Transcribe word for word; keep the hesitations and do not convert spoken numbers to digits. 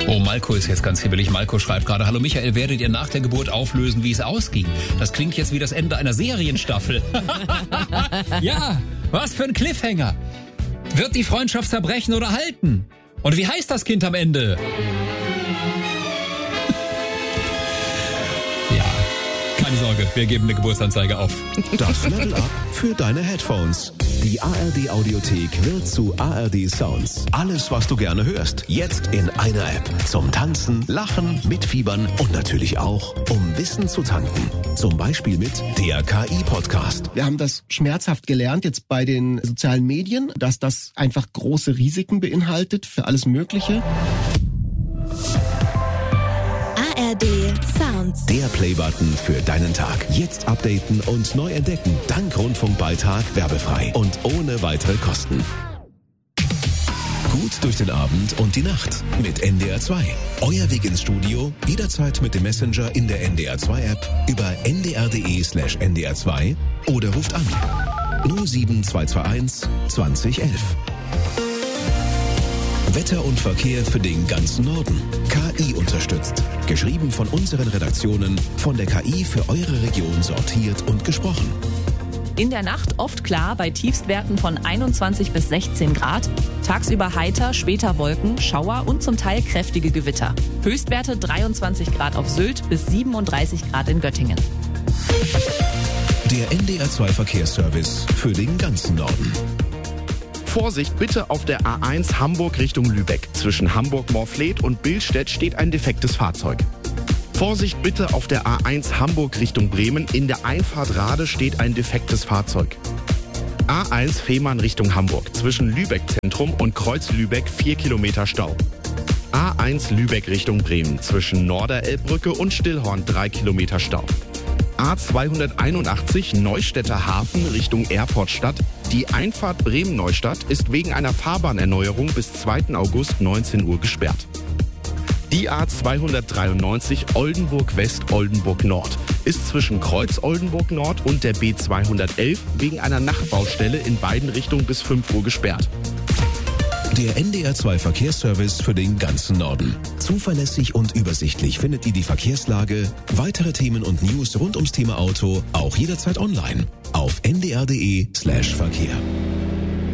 Oh, Malko ist jetzt ganz hibbelig. Malko schreibt gerade, hallo Michael, werdet ihr nach der Geburt auflösen, wie es ausging? Das klingt jetzt wie das Ende einer Serienstaffel. Ja, was für ein Cliffhanger. Wird die Freundschaft zerbrechen oder halten? Und wie heißt das Kind am Ende? Ja, keine Sorge, wir geben eine Geburtsanzeige auf. Das Level Up für deine Headphones. Die A R D Audiothek wird zu A R D Sounds. Alles, was du gerne hörst, jetzt in einer App. Zum Tanzen, Lachen, Mitfiebern und natürlich auch, um Wissen zu tanken. Zum Beispiel mit der K I-Podcast. Wir haben das schmerzhaft gelernt jetzt bei den sozialen Medien, dass das einfach große Risiken beinhaltet für alles Mögliche. A R D Sounds. Der Playbutton für deinen Tag. Jetzt updaten und neu entdecken. Dank Rundfunkbeitrag werbefrei und ohne weitere Kosten. Gut durch den Abend und die Nacht mit N D R zwei. Euer Weg ins Studio, jederzeit mit dem Messenger in der N D R zwei App über n d r punkt d e slash n d r zwei oder ruft an null sieben zwei zwei eins zwanzig elf. Wetter und Verkehr für den ganzen Norden. K I unterstützt. Geschrieben von unseren Redaktionen, von der K I für eure Region sortiert und gesprochen. In der Nacht oft klar bei Tiefstwerten von einundzwanzig bis sechzehn Grad. Tagsüber heiter, später Wolken, Schauer und zum Teil kräftige Gewitter. Höchstwerte dreiundzwanzig Grad auf Sylt bis siebenunddreißig Grad in Göttingen. Der N D R zwei Verkehrsservice für den ganzen Norden. Vorsicht bitte auf der A eins Hamburg Richtung Lübeck. Zwischen Hamburg-Morfleet und Billstedt steht ein defektes Fahrzeug. Vorsicht bitte auf der A eins Hamburg Richtung Bremen. In der Einfahrt Rade steht ein defektes Fahrzeug. A eins Fehmarn Richtung Hamburg. Zwischen Lübeck Zentrum und Kreuz Lübeck vier Kilometer Stau. A eins Lübeck Richtung Bremen. Zwischen Norderelbbrücke und Stillhorn drei Kilometer Stau. A zweihunderteinundachtzig Neustädter Hafen Richtung Airportstadt. Die Einfahrt Bremen-Neustadt ist wegen einer Fahrbahnerneuerung bis zweiten August neunzehn Uhr gesperrt. Die A zweihundertdreiundneunzig Oldenburg West Oldenburg Nord ist zwischen Kreuz Oldenburg Nord und der B zweihundertelf wegen einer Nachtbaustelle in beiden Richtungen bis fünf Uhr gesperrt. Der N D R zwei Verkehrsservice für den ganzen Norden. Zuverlässig und übersichtlich findet ihr die Verkehrslage, weitere Themen und News rund ums Thema Auto auch jederzeit online auf n d r punkt d e slash Verkehr.